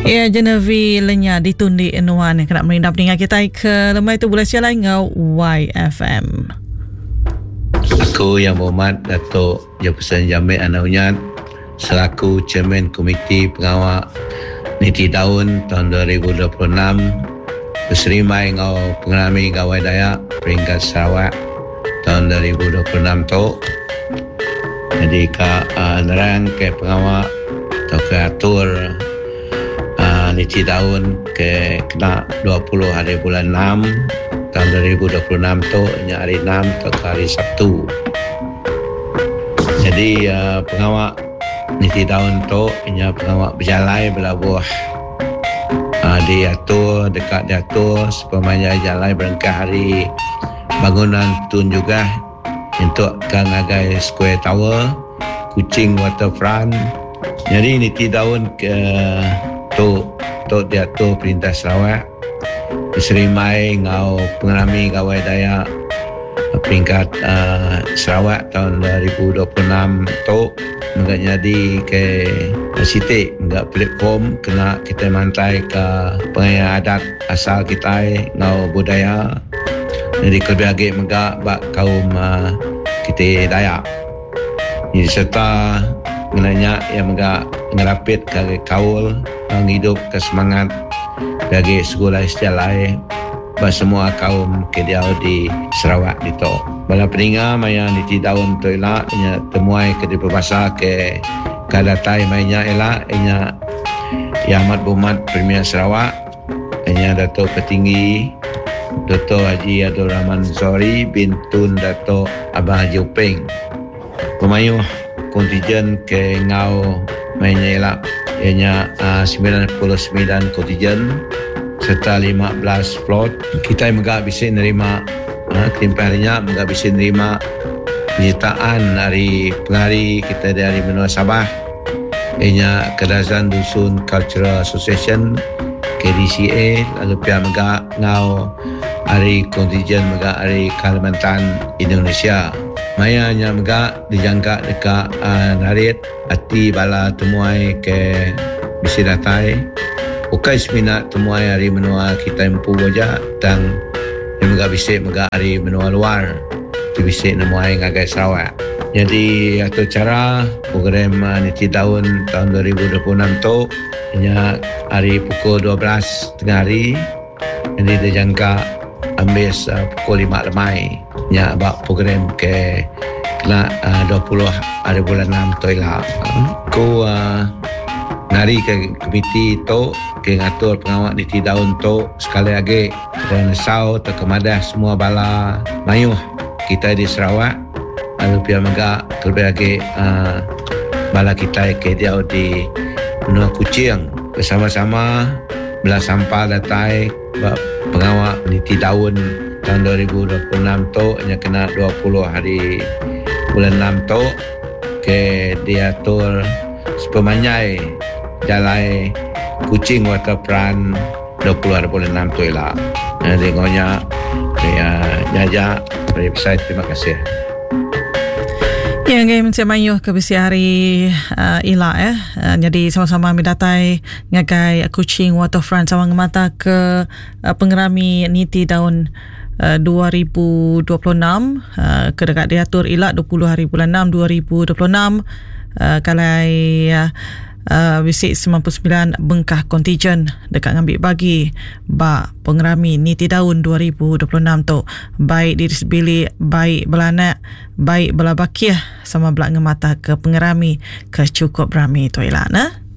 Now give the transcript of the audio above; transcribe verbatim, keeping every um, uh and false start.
Ya, Genevieve lenya ditundi enuan kena merindap dengan kita ke lemai tu boleh sialai ngau Y F M. Aku yang berhormat Datuk Jefferson Jamil Anaunyat selaku Chairman Komiti Pengawal Niti Daun tahun dua ribu dua puluh enam berserimai ngau pengalami gawai Dayak peringkat Sarawak tahun dua ribu dua puluh enam tu. Jadi ka uh, nerang ke pengawal atau ke atur uh, Niti Daun ke kena dua puluh hari bulan enam tahun dua ribu dua puluh enam tu nya hari enam atau hari Sabtu. Jadi uh, pengawal Niti Daun tu nya pengawal berjalai belabuh uh, diatur dekat diatur supaya jalai berangkat hari bangunan tun juga untuk ke ngagai Square Tower, Kuching Waterfront. Jadi Niti Daun ke tu tu diatur Perintah Sarawak diserimai ngau pengalami gawai Dayak peringkat uh, Sarawak tahun dua ribu dua puluh enam tu enggak jadi ke sitik enggak platform kena kita mantai ke pengayaan adat asal kita ngau budaya. Jadi kelebih megak bak kaum uh, kita Dayak. Jadi serta menanya yang megak ngerapit ke kaul menghidup ke semangat bagi sekolah istilah bagi semua kaum kediau di Sarawak itu. Bala peninga maya Niti Daun tu elak nya temuai ke di berbahasa ke kadatai mainnya elak nya Yang Amat Berhormat Premier Sarawak nya Datuk Petinggi Dato' Haji Abdul Rahman Zori bin Tun Dato' Abang Haji Upeng. Pemayuh kontijen ke ngau mainnya elak ianya uh, sembilan puluh sembilan kontijen serta lima belas float. Kita megak bisa nerima uh, ketimpang harinya megak bisa nerima penyertaan hari pengari kita dari benua Sabah ianya Kedazan Dusun Cultural Association K D C A. Lalu pihak megak ngau hari kontijen megak hari Kalimantan Indonesia. Maya nya megak dijangka dekat uh, narit hati bala temuai ke bisi datai ukai seminat temuai hari menua kita empu wajah dan yang megak bisi megak hari menua luar tu bisi nemuai ngagai Sarawak. Jadi atau cara program uh, Niti Daun tahun dua ribu dua puluh enam tu nya hari pukul dua belas tengah hari. Jadi dijangka ambil uh, pukul lima lemai nya abak program ke kena uh, dua puluh hari bulan enam tu lah. Ku uh, ngari ke komiti tu ke ngatur pengawal Niti Daun tu sekali lagi dan sau terkemadah semua bala mayuh kita di Sarawak. Lalu pihak megak terlebih lagi uh, bala kita ke dia di benua Kuching bersama-sama belah sampah datai pengawal Niti Daun tahun dua ribu dua puluh enam tu nya kena dua puluh hari bulan enam tu ke diatur sepemanyai jalai Kuching Waterfront dua puluh hari bulan enam tu lah. Jadi ngonya ya jajak dari website. Terima kasih. Yang game saya mayuh ke besi hari uh, ila eh. Uh, jadi sama-sama ambil datai ngagai Kuching Waterfront Sawang Mata ke uh, pengerami Niti Daun uh, dua ribu dua puluh enam uh, ke dekat diatur ila dua puluh hari bulan enam dua ribu dua puluh enam uh, kalai uh, Uh, bisik sembilan puluh sembilan bengkah kontijen dekat ngambil bagi bak pengerami Niti Daun dua ribu dua puluh enam tu baik diri sebili baik belanak baik bela bakiah sama belak ngemata ke pengerami ke cukup rami tu ilah nah.